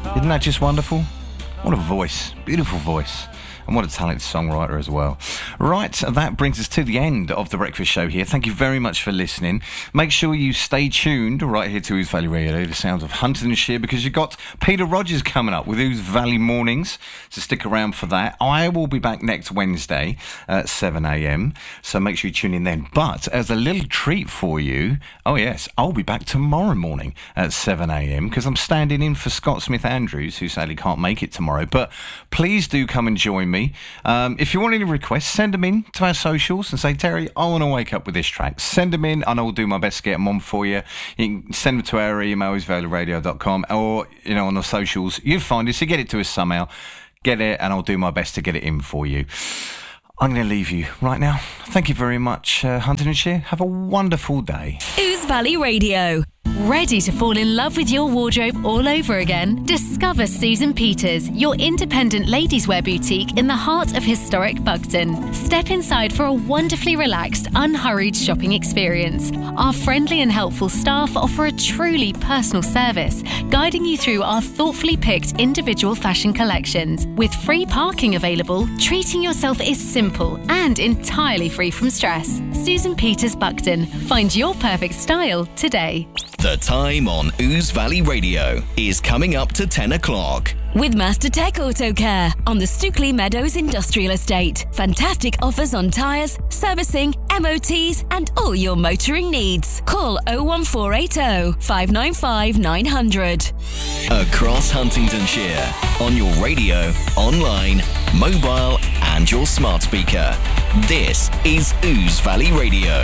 Isn't that just wonderful? What a voice. Beautiful voice. And what a talented songwriter as well. Right, that brings us to the end of The Breakfast Show here. Thank you very much for listening. Make sure you stay tuned right here to Ouse Valley Radio, the sounds of Huntingdonshire, because you've got Peter Rogers coming up with Ouse Valley Mornings, so stick around for that. I will be back next Wednesday at 7 a.m, so make sure you tune in then. But as a little treat for you, oh yes, I'll be back tomorrow morning at 7 a.m, because I'm standing in for Scott Smith-Andrews, who sadly can't make it tomorrow. But please do come and join me. If you want any requests, send them in to our socials and say, Terry, I want to wake up with this track. Send them in and I'll do my best to get them on for you. You can send them to our email, ousevalleyradio.com, or, on the socials. You'll find us. You get it to us somehow. Get it and I'll do my best to get it in for you. I'm going to leave you right now. Thank you very much, Huntingdonshire. Have a wonderful day. Ouse Valley Radio. Ready to fall in love with your wardrobe all over again? Discover Susan Peters, your independent ladies' wear boutique in the heart of historic Buxton. Step inside for a wonderfully relaxed, unhurried shopping experience. Our friendly and helpful staff offer a truly personal service, guiding you through our thoughtfully picked individual fashion collections. With free parking available, treating yourself is simple and entirely free from stress. Susan Peters Buxton. Find your perfect style today. The time on Ouse Valley Radio is coming up to 10 o'clock. With Master Tech Auto Care on the Stookley Meadows Industrial Estate. Fantastic offers on tyres, servicing, MOTs and all your motoring needs. Call 01480 595 900. Across Huntingdonshire, on your radio, online, mobile and your smart speaker. This is Ouse Valley Radio.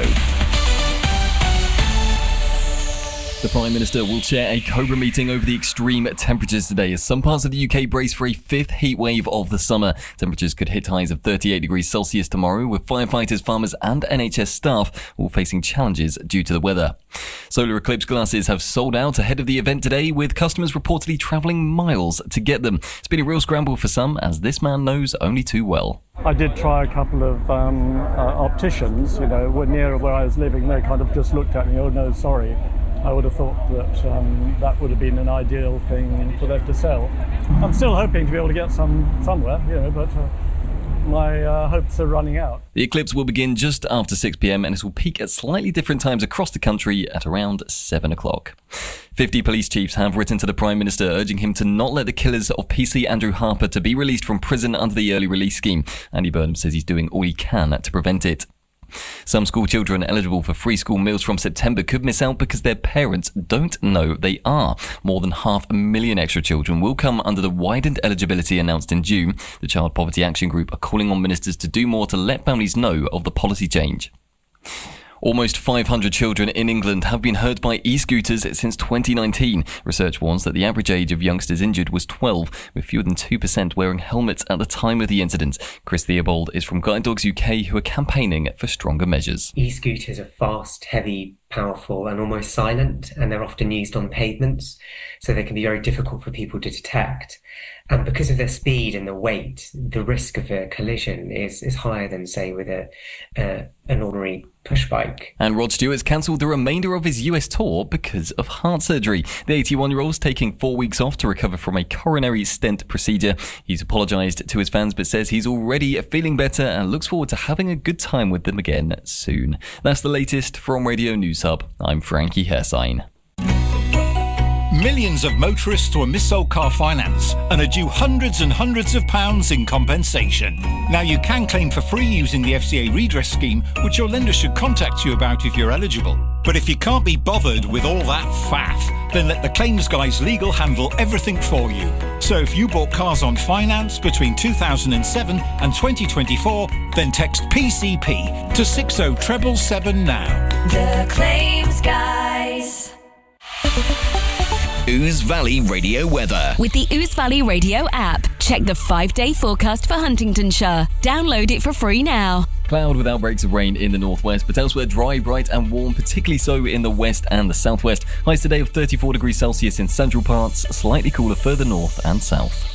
The Prime Minister will chair a COBRA meeting over the extreme temperatures today as some parts of the UK brace for a fifth heat wave of the summer. Temperatures could hit highs of 38 degrees Celsius tomorrow, with firefighters, farmers and NHS staff all facing challenges due to the weather. Solar eclipse glasses have sold out ahead of the event today, with customers reportedly travelling miles to get them. It's been a real scramble for some, as this man knows only too well. I did try a couple of opticians, near where I was living. They kind of just looked at me, oh no, sorry. I would have thought that that would have been an ideal thing for them to sell. I'm still hoping to be able to get some somewhere, but my hopes are running out. The eclipse will begin just after 6 p.m. and it will peak at slightly different times across the country at around 7 o'clock. 50 police chiefs have written to the Prime Minister urging him to not let the killers of PC Andrew Harper to be released from prison under the early release scheme. Andy Burnham says he's doing all he can to prevent it. Some school children eligible for free school meals from September could miss out because their parents don't know they are. More than 500,000 extra children will come under the widened eligibility announced in June. The Child Poverty Action Group are calling on ministers to do more to let families know of the policy change. Almost 500 children in England have been hurt by e-scooters since 2019. Research warns that the average age of youngsters injured was 12, with fewer than 2% wearing helmets at the time of the incident. Chris Theobald is from Guide Dogs UK, who are campaigning for stronger measures. E-scooters are fast, heavy, powerful and almost silent, and they're often used on pavements, so they can be very difficult for people to detect. And because of their speed and the weight, the risk of a collision is higher than, say, with an ordinary push bike. And Rod Stewart's cancelled the remainder of his US tour because of heart surgery. The 81-year-old's taking 4 weeks off to recover from a coronary stent procedure. He's apologised to his fans but says he's already feeling better and looks forward to having a good time with them again soon. That's the latest from Radio News Hub. I'm Frankie Hersign. Millions of motorists were missold car finance and are due hundreds and hundreds of pounds in compensation. Now you can claim for free using the FCA redress scheme, which your lender should contact you about if you're eligible. But if you can't be bothered with all that faff, then let the claims guys legal handle everything for you. So if you bought cars on finance between 2007 and 2024, then text PCP to 60777 now. The Claims Guys. Ouse Valley Radio weather. With the Ouse Valley Radio app, check the 5-day forecast for Huntingdonshire. Download it for free now. Cloud with outbreaks of rain in the northwest, but elsewhere dry, bright and warm, particularly so in the west and the southwest. Highs today of 34 degrees Celsius in central parts, slightly cooler further north and south.